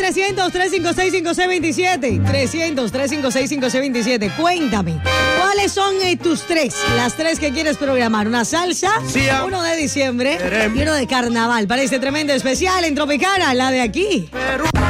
300-356-5627. 300-356-5627. Cuéntame, ¿cuáles son tus tres? Las tres que quieres programar. Una salsa, uno de diciembre y uno de carnaval. Para este tremendo especial en Tropicana, la de aquí.